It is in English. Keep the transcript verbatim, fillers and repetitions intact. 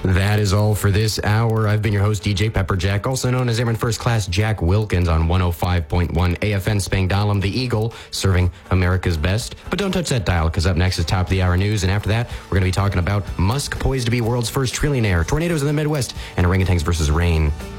That is all for this hour. I've been your host, D J Pepperjack, also known as Airman First Class Jack Wilkins on one oh five point one A F N Spangdahlem, the Eagle, serving America's best. But don't touch that dial, because up next is Top of the Hour News, and after that, we're going to be talking about Musk poised to be world's first trillionaire, tornadoes in the Midwest, and orangutans versus rain.